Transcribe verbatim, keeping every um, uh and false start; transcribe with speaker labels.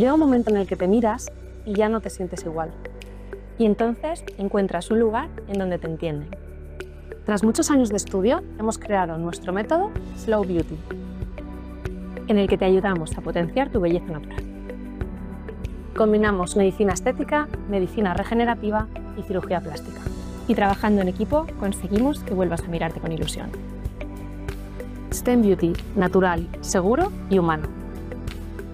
Speaker 1: Llega un momento en el que te miras y ya no te sientes igual. Y entonces encuentras un lugar en donde te entienden. Tras muchos años de estudio, hemos creado nuestro método Slow Beauty, en el que te ayudamos a potenciar tu belleza natural. Combinamos medicina estética, medicina regenerativa y cirugía plástica.
Speaker 2: Y trabajando en equipo conseguimos que vuelvas a mirarte con ilusión.
Speaker 1: STEM Beauty, natural, seguro y humano.